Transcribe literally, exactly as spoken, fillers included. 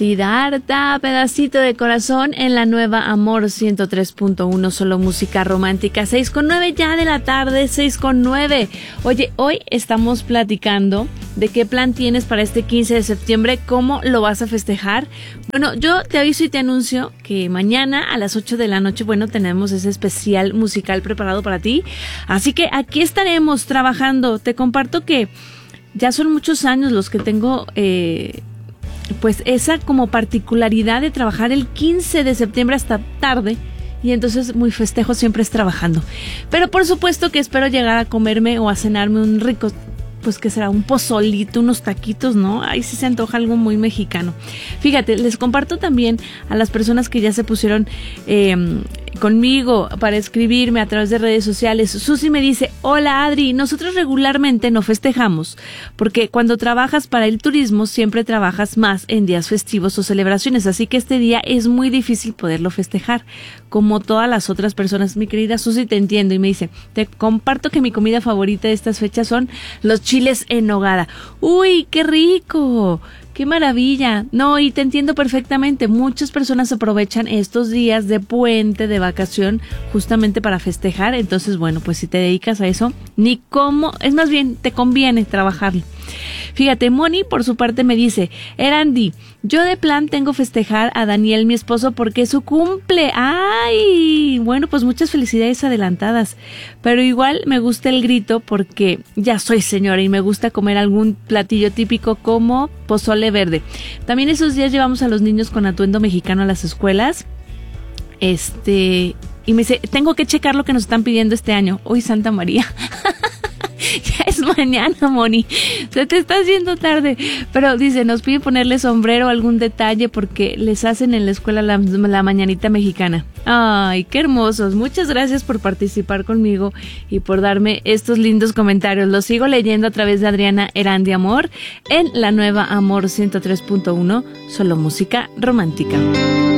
Siddhartha, pedacito de corazón en la nueva Amor ciento tres punto uno, solo música romántica. Seis con nueve ya de la tarde, seis con nueve. Oye, hoy estamos platicando de qué plan tienes para este quince de septiembre, cómo lo vas a festejar. Bueno, yo te aviso y te anuncio que mañana a las ocho de la noche, bueno, tenemos ese especial musical preparado para ti. Así que aquí estaremos trabajando. Te comparto que ya son muchos años los que tengo... Eh, pues esa como particularidad de trabajar el quince de septiembre hasta tarde, y entonces muy festejo siempre es trabajando. Pero por supuesto que espero llegar a comerme o a cenarme un rico, pues que será un pozolito, unos taquitos, ¿no? Ahí sí se antoja algo muy mexicano. Fíjate, les comparto también a las personas que ya se pusieron eh, conmigo para escribirme a través de redes sociales. Susi me dice: hola Adri, nosotros regularmente no festejamos, porque cuando trabajas para el turismo siempre trabajas más en días festivos o celebraciones, así que este día es muy difícil poderlo festejar, como todas las otras personas. Mi querida Susi, te entiendo. Y me dice: te comparto que mi comida favorita de estas fechas son los chiles en nogada. ¡Uy, qué rico! ¡Qué maravilla! No, y te entiendo perfectamente. Muchas personas aprovechan estos días de puente, de vacación, justamente para festejar. Entonces, bueno, pues si te dedicas a eso, ni cómo, es más bien, te conviene trabajar. Fíjate, Moni por su parte me dice: Erandi, yo de plan tengo festejar a Daniel, mi esposo, porque es su cumple. ¡Ay! Bueno, pues muchas felicidades adelantadas. Pero igual me gusta el grito porque ya soy señora y me gusta comer algún platillo típico como pozole verde. También esos días llevamos a los niños con atuendo mexicano a las escuelas. Este... Y me dice: tengo que checar lo que nos están pidiendo este año. ¡Uy, Santa María! Ya es mañana, Moni. Se te está haciendo tarde. Pero dice, nos pide ponerle sombrero o algún detalle porque les hacen en la escuela la, la mañanita mexicana. Ay, qué hermosos. Muchas gracias por participar conmigo y por darme estos lindos comentarios. Los sigo leyendo a través de Adriana Erandi Amor en la nueva Amor ciento tres punto uno, solo música romántica.